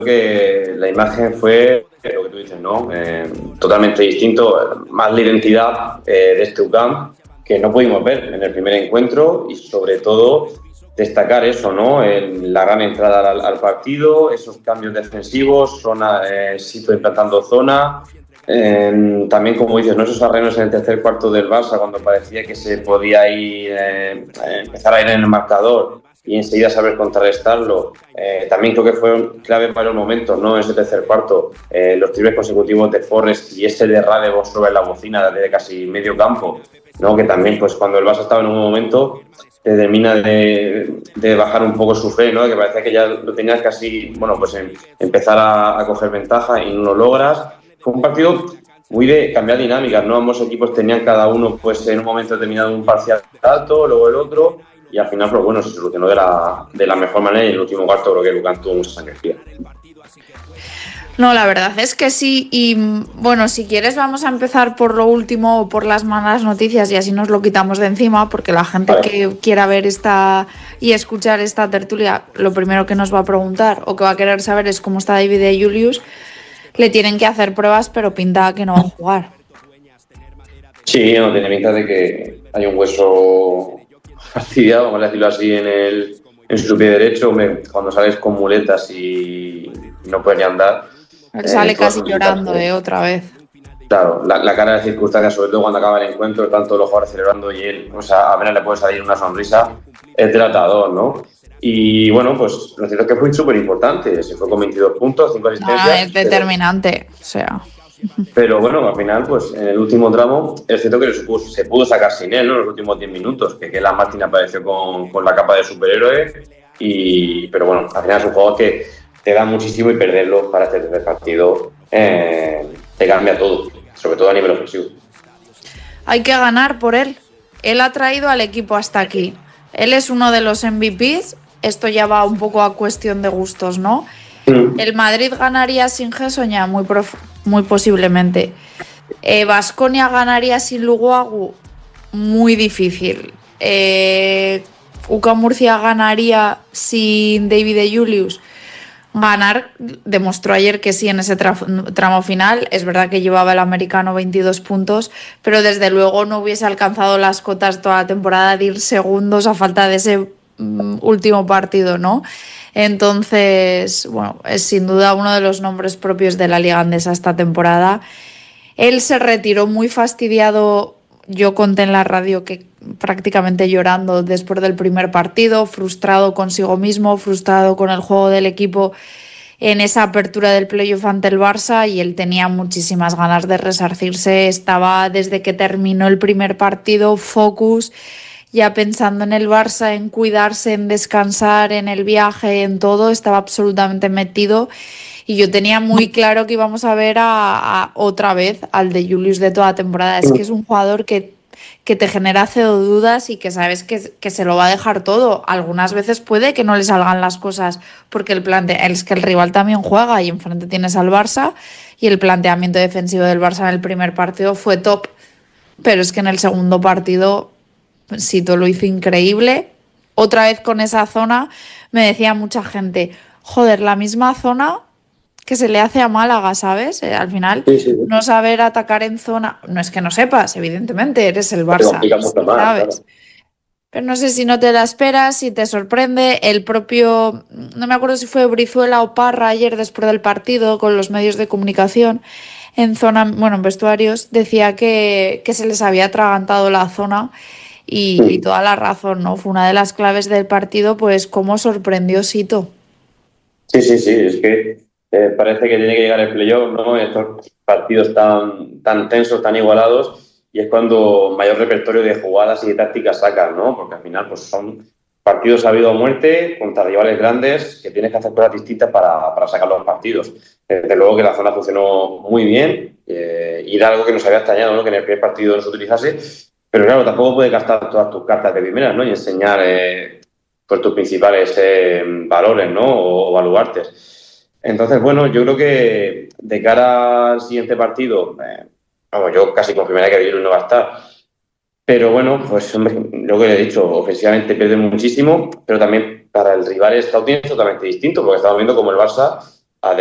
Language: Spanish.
que la imagen fue lo que tú dices, ¿no? Totalmente distinto, más la identidad de este UCAM que no pudimos ver en el primer encuentro y sobre todo destacar eso, ¿no? La gran entrada al partido, esos cambios defensivos, Sito implantando zona. También, como dices, ¿no? Esos arrenos en el tercer cuarto del Barça cuando parecía que se podía ir, empezar a ir en el marcador y enseguida saber contrarrestarlo. También creo que fueron clave para los momentos, ¿no? Ese tercer cuarto, los triples consecutivos de Forrest y ese de Radebo sobre la bocina desde casi medio campo, ¿no? Que también, pues cuando el Barça estaba en un momento, te termina de bajar un poco su fe, ¿no? Que parecía que ya lo tenías casi, bueno, pues empezar a coger ventaja y no lo logras. Fue un partido muy de cambiar dinámicas, ¿no? Ambos equipos tenían cada uno, pues en un momento determinado, un parcial alto, luego el otro, y al final, pues bueno, se solucionó de la mejor manera y en el último cuarto creo que Lucán tuvo mucha sangre fría. No, la verdad es que sí. Y bueno, si quieres vamos a empezar por lo último, por las malas noticias y así nos lo quitamos de encima, porque la gente que quiera ver y escuchar esta tertulia, lo primero que nos va a preguntar o que va a querer saber es cómo está David de Julius. Le tienen que hacer pruebas, pero pinta que no va a jugar. Sí, no tiene pinta de que hay un hueso fastidiado, vamos a decirlo así, en su pie derecho. Cuando sales con muletas y no puedes ni andar. Él sale casi llorando otra vez. Claro, la cara de circunstancias, sobre todo cuando acaba el encuentro, tanto los jugadores celebrando y él, o sea, apenas le puede salir una sonrisa, es delatador, ¿no? Y bueno, pues lo cierto es que fue súper importante, se fue con 22 puntos, 5 asistencias. Es determinante, o sea. Pero bueno, al final, pues en el último tramo, es cierto que se pudo sacar sin él, ¿no? Los últimos 10 minutos, que la Martín apareció con la capa de superhéroe, pero bueno, al final es un juego que te da muchísimo y perderlo para este tercer partido te cambia todo, sobre todo a nivel ofensivo. Hay que ganar por él. Él ha traído al equipo hasta aquí. Él es uno de los MVPs. Esto ya va un poco a cuestión de gustos, ¿no? El Madrid ganaría sin Gessoña, muy posiblemente. Baskonia ganaría sin Luguagu, muy difícil. UCAM Murcia ganaría sin David de Julius. Ganar, demostró ayer que sí en ese tramo final. Es verdad que llevaba el americano 22 puntos, pero desde luego no hubiese alcanzado las cotas toda la temporada de ir segundos a falta de ese último partido, ¿no? Entonces, bueno, es sin duda uno de los nombres propios de la Liga Andesa esta temporada. Él se retiró muy fastidiado. Yo conté en la radio que prácticamente llorando después del primer partido, frustrado consigo mismo, frustrado con el juego del equipo en esa apertura del playoff ante el Barça, y él tenía muchísimas ganas de resarcirse. Estaba desde que terminó el primer partido focus, ya pensando en el Barça, en cuidarse, en descansar, en el viaje, en todo. Estaba absolutamente metido. Y yo tenía muy claro que íbamos a ver a otra vez al de Julius de toda temporada. Es que es un jugador que te genera cero dudas y que sabes que se lo va a dejar todo. Algunas veces puede que no le salgan las cosas porque es que el rival también juega y enfrente tienes al Barça y el planteamiento defensivo del Barça en el primer partido fue top. Pero es que en el segundo partido Sito lo hizo increíble. Otra vez con esa zona, me decía mucha gente, joder, la misma zona que se le hace a Málaga, ¿sabes? Al final, sí. No saber atacar en zona, no es que no sepas, evidentemente, eres el Barça, ¿sabes? Claro. Pero no sé si no te la esperas, si te sorprende. El propio, no me acuerdo si fue Brizuela o Parra ayer después del partido con los medios de comunicación en vestuarios, decía que se les había atragantado la zona y toda la razón, ¿no? Fue una de las claves del partido, pues cómo sorprendió Sito. Sí, es que parece que tiene que llegar el playoff, ¿no? Estos partidos tan tensos, tan igualados, y es cuando mayor repertorio de jugadas y de tácticas sacan, ¿no? Porque al final pues son partidos a vida o muerte contra rivales grandes que tienes que hacer cosas distintas para sacar los partidos. Desde luego que la zona funcionó muy bien y era algo que nos había extrañado, ¿no? Que en el primer partido no se utilizase, pero claro, tampoco puedes gastar todas tus cartas de primeras, ¿no? Y enseñar por tus principales valores, ¿no? O baluartes. Entonces, bueno, yo creo que de cara al siguiente partido, yo casi confirmaría que Villarreal no va a estar. Pero bueno, pues hombre, lo que he dicho, ofensivamente pierde muchísimo, pero también para el rival es totalmente distinto, porque estamos viendo como el Barça